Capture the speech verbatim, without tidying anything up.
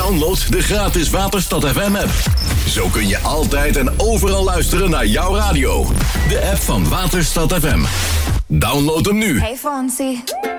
Download de gratis Waterstad F M app. Zo kun je altijd en overal luisteren naar jouw radio. De app van Waterstad F M. Download hem nu. Hey Fonzie.